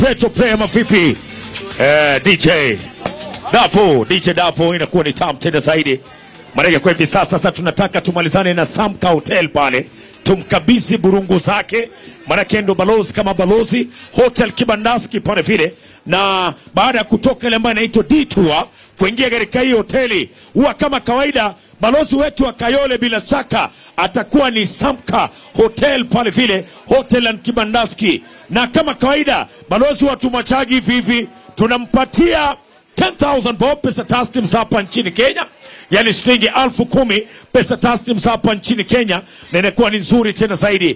Preto Play ama vipi? DJ Dafo inakuwa ni tamu tena zaidi. Maana kwa hivi sasa tunataka tumalizane na Samka Hotel pale. Tumkabidhi burungu zake. Maana ndo balozi kama balozi Hotel Kibandaski pale vile. Na baada ya kutoka ile ambayo inaitwa Detour kuingia katika hii hoteli, huwa kama kawaida balozi wetu wa Kayole bila shaka atakuwa ni Samka Hotel pale vile, Hotel and Kibandaski. Na kama kawaida balozi wa tumachaji hivi tunampatia 10,000 bob pesa taslim hapa nchini Kenya. Yani shilingi 10,000 pesa taslim hapa nchini Kenya, na inakuwa ni nzuri tena zaidi.